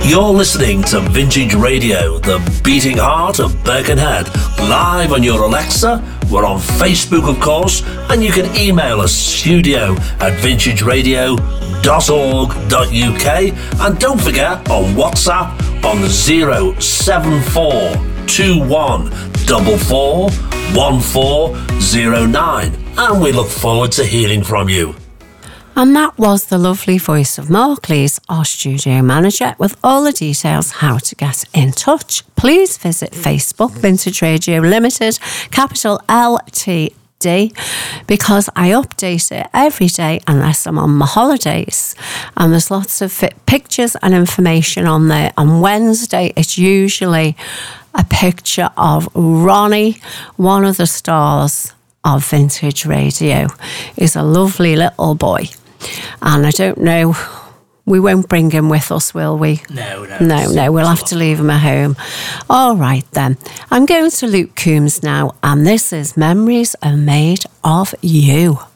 You're listening to Vintage Radio, the beating heart of Birkenhead, live on your Alexa. We're on Facebook, of course, and you can email us studio@vintageradio.org.uk, and don't forget on WhatsApp on 07421441409, and we look forward to hearing from you. And that was the lovely voice of Mark Lees, our studio manager, with all the details how to get in touch. Please visit Facebook, Vintage Radio Limited, capital LTD, because I update it every day unless I'm on my holidays. And there's lots of pictures and information on there. On Wednesday, it's usually a picture of Ronnie, one of the stars of Vintage Radio. He's a lovely little boy. And I don't know, we won't bring him with us, will we? No. We'll have to leave him at home. All right, then. I'm going to Luke Combs now, and this is Memories Are Made of You.